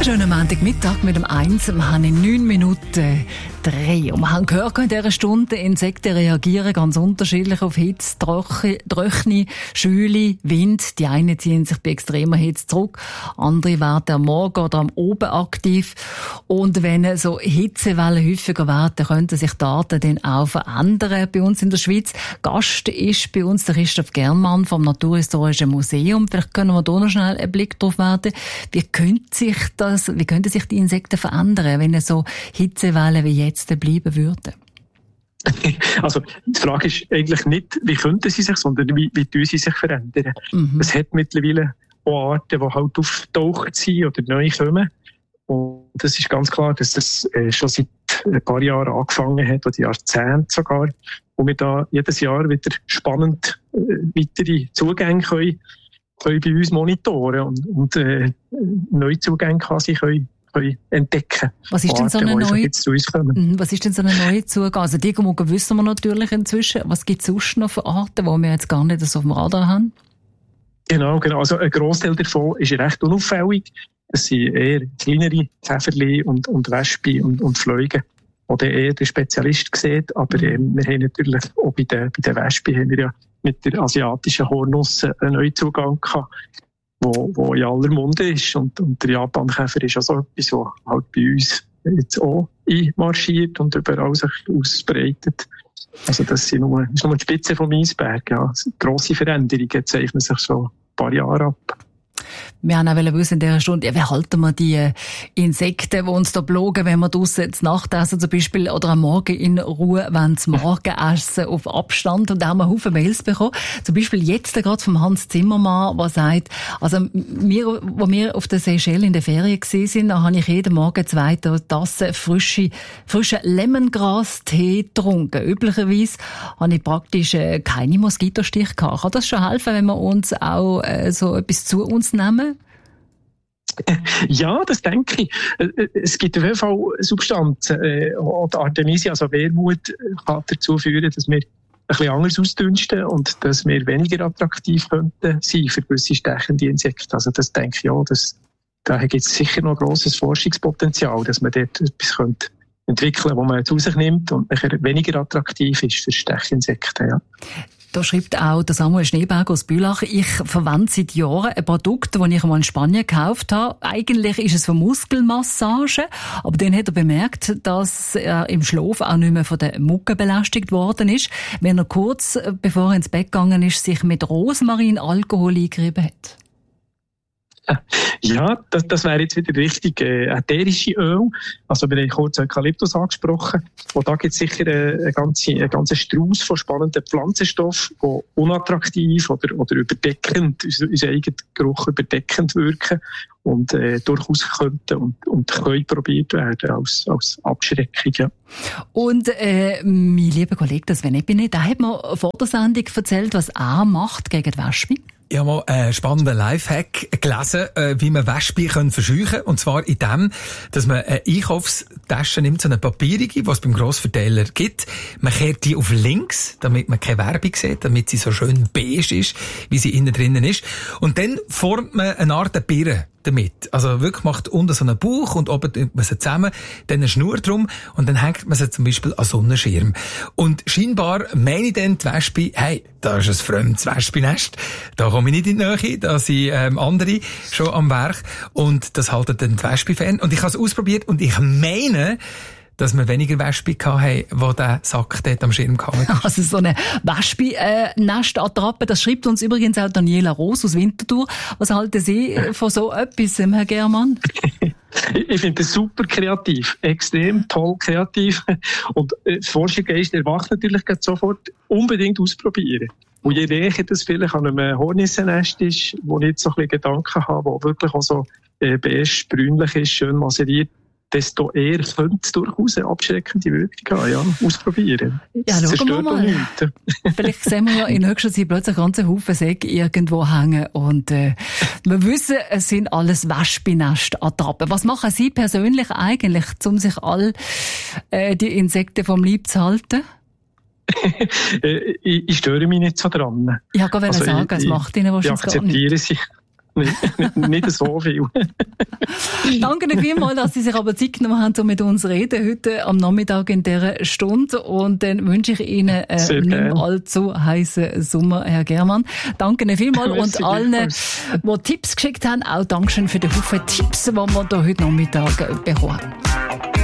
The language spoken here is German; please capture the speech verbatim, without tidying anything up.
Schönen Montagmittag mit dem eins. Wir haben in neun Minuten drei. Und wir haben gehört, in dieser Stunde Insekten reagieren ganz unterschiedlich auf Hitze, Trockenheit, Schüle, Wind. Die einen ziehen sich bei extremer Hitze zurück, andere werden am Morgen oder am Abend aktiv. Und wenn so Hitzewellen häufiger werden, könnten sich die Arten dann auch verändern bei uns in der Schweiz. Gast ist bei uns der Christoph Gernmann vom Naturhistorischen Museum. Vielleicht können wir da noch schnell einen Blick drauf werfen. Wie könnte sich das, wie könnten sich die Insekten verändern, wenn so Hitzewellen wie jetzt bleiben würden? Also, die Frage ist eigentlich nicht, wie könnten sie sich, sondern wie, wie tun sie sich verändern. Mhm. Es hat mittlerweile auch Arten, die halt auftaucht sind oder neu kommen. Und es ist ganz klar, dass das äh, schon seit ein paar Jahren angefangen hat, oder Jahrzehnte sogar, wo wir da jedes Jahr wieder spannend äh, weitere Zugänge können, können bei uns monitoren und, und äh, neue Zugänge quasi können entdecken. Was ist denn so eine neue, was ist denn so eine neue Zugang? Also die Gemüse wissen wir natürlich inzwischen. Was gibt es sonst noch für Arten, die wir jetzt gar nicht so auf dem Radar haben? Genau, genau. Also ein Grossteil davon ist recht unauffällig. Das sind eher kleinere Käferli und, und Wespen und, und Fliegen, die dann eher der Spezialist sieht. Aber äh, wir haben natürlich auch bei den, bei den Wespen haben wir ja mit der asiatischen Hornusse einen neuen Zugang gehabt, wo, wo in aller Munde ist. Und, und der Japankäfer ist auch so etwas, was halt bei uns jetzt auch einmarschiert und überall sich ausbreitet. Also das sind nur, das ist nur die Spitze vom Eisberg. Ja. Grosse Veränderungen zeichnen sich schon ein paar Jahre ab. Wir haben auch wissen in dieser Stunde, ja, wie halten wir die Insekten, die uns da plagen, wenn wir draussen zur Nacht essen zum Beispiel oder am Morgen in Ruhe, wenn das Morgenessen auf Abstand. Und da haben wir Haufen Mails bekommen. Zum Beispiel jetzt gerade vom Hans Zimmermann, der sagt, also wir, wo wir auf der Seychelles in der Ferien gewesen sind, da habe ich jeden Morgen zwei Tassen frische, frischen Lemongras-Tee getrunken. Üblicherweise habe ich praktisch keine Moskitostiche gehabt. Kann das schon helfen, wenn wir uns auch äh, so etwas zu uns nehmen? Ja, das denke ich. Es gibt auf jeden Fall Substanzen. Äh, Artemisia, also Wermut, kann dazu führen, dass wir ein bisschen anders ausdünsten und dass wir weniger attraktiv könnten sein für gewisse stechende Insekten. Also das denke ich ja, dass, da gibt es sicher noch ein grosses Forschungspotenzial, dass man dort etwas könnte entwickeln, wo man zu sich nimmt und nachher weniger attraktiv ist für Stechinsekten. Ja. Da schreibt auch der Samuel Schneeberger aus Bülach, ich verwende seit Jahren ein Produkt, das ich einmal in Spanien gekauft habe. Eigentlich ist es für Muskelmassage, aber dann hat er bemerkt, dass er im Schlaf auch nicht mehr von der Mucke belästigt worden ist, wenn er kurz, bevor er ins Bett gegangen ist, sich mit Rosmarinalkohol eingerieben hat. Ja, das, das wäre jetzt wieder richtig äh, ätherische Öl. Also wir haben kurz Eukalyptus angesprochen. Und da gibt es sicher einen ganzen eine ganze Strauß von spannenden Pflanzenstoffen, die unattraktiv oder, oder überdeckend, unseren eigenen Geruch überdeckend wirken und äh, durchaus könnten und, und können probiert werden als, als Abschreckung. Ja. Und äh, mein lieber Kollege, das wenn ich bin, der hat mir vor der Sendung erzählt, was er macht gegen die Wespen. Ich habe mal einen spannenden Lifehack gelesen, wie man Wespen verscheuchen kann. Und zwar in dem, dass man eine Einkaufstasche nimmt, so eine papierige, was es beim Grossverteiler gibt. Man kehrt die auf links, damit man keine Werbung sieht, damit sie so schön beige ist, wie sie innen drinnen ist. Und dann formt man eine Art Birne damit. Also wirklich macht unten so einen Bauch und oben tut man sie zusammen, dann eine Schnur drum und dann hängt man sie zum Beispiel an Sonnenschirm. Und scheinbar meine ich dann die Wespe, hey, da ist ein fremdes Wespennest, da komme ich nicht in die Nähe, da sind ähm, andere schon am Werk und das halten dann die Wespe fern. Und ich habe es ausprobiert und ich meine, dass wir weniger Wespen hatten, wo der Sack dort am Schirm gehangen ist. Also so eine Wespen-Nest-Attrappe, das schreibt uns übrigens auch Daniela Roos aus Winterthur. Was halten Sie von so etwas, Herr Gernmann? Ich finde das super kreativ, extrem toll kreativ. Und das Forschergeist erwacht natürlich sofort, unbedingt ausprobieren. Und je näher das vielleicht an einem Hornissennest ist, wo ich jetzt so ein bisschen Gedanken habe, wo wirklich auch so äh, beige, brünlich ist, schön maseriert, desto eher könnte es durchaus eine abschreckende Wirkung haben. Ja, ausprobieren. Ja, schauen wir mal. Vielleicht sehen wir ja in nächster Zeit plötzlich einen ganzen Haufen Säcke irgendwo hängen. Und äh, wir wissen, es sind alles Wespennest-Attrappen. Was machen Sie persönlich eigentlich, um sich all äh, die Insekten vom Leib zu halten? ich, ich störe mich nicht so dran. Ich wollte gerade also sagen, es macht Ihnen wahrscheinlich gar nicht. Ich akzeptiere sie. nicht, nicht, nicht so viel. Danke Ihnen vielmals, dass Sie sich aber Zeit genommen haben, um mit uns zu reden, heute am Nachmittag in dieser Stunde. Und dann wünsche ich Ihnen einen nicht mehr allzu heißen Sommer, Herr Germann. Danke Ihnen vielmals und allen, die Tipps geschickt haben, auch Dankeschön für die Haufen Tipps, die wir hier heute Nachmittag bekommen haben.